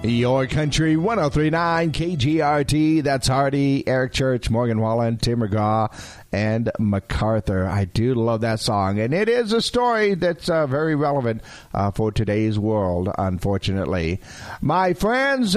Your Country 103.9 KGRT. That's Hardy, Eric Church, Morgan Wallen, Tim McGraw, and MacArthur. I do love that song. And it is a story that's very relevant for today's world, unfortunately. My friends,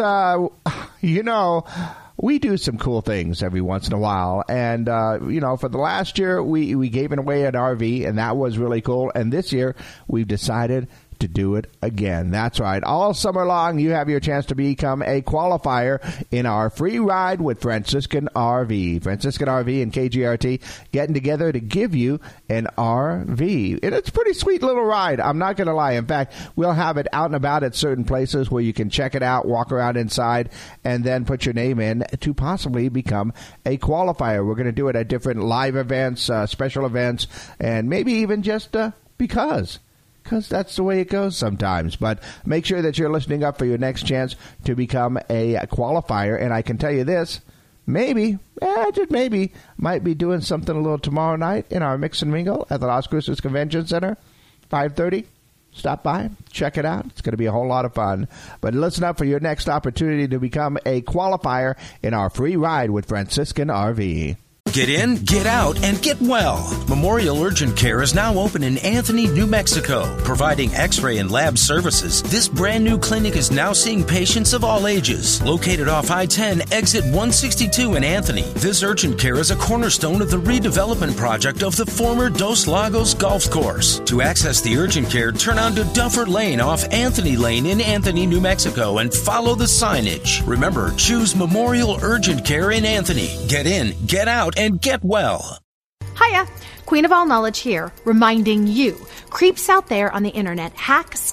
we do some cool things every once in a while. And, for the last year, we gave away an RV, and that was really cool. And this year, we've decided to do it again. That's right. All summer long, you have your chance to become a qualifier in our free ride with Franciscan RV. Franciscan RV and KGRT getting together to give you an RV. And it's a pretty sweet little ride. I'm not going to lie. In fact, we'll have it out and about at certain places where you can check it out, walk around inside, and then put your name in to possibly become a qualifier. We're going to do it at different live events, special events, and maybe even just because that's the way it goes sometimes. But make sure that you're listening up for your next chance to become a qualifier. And I can tell you this, just maybe, might be doing something a little tomorrow night in our Mix and Mingle at the Las Cruces Convention Center, 5:30. Stop by, check it out. It's going to be a whole lot of fun. But listen up for your next opportunity to become a qualifier in our free ride with Franciscan RV. Get in, get out, and get well. Memorial Urgent Care is now open in Anthony, New Mexico, providing x-ray and lab services. This brand new clinic is now seeing patients of all ages. Located off I-10, exit 162 in Anthony, this urgent care is a cornerstone of the redevelopment project of the former Dos Lagos Golf Course. To access the urgent care, turn onto Duffer Lane off Anthony Lane in Anthony, New Mexico, and follow the signage. Remember, choose Memorial Urgent Care in Anthony. Get in, get out, and get well. Hiya, Queen of All Knowledge here, reminding you, creeps out there on the internet, hack,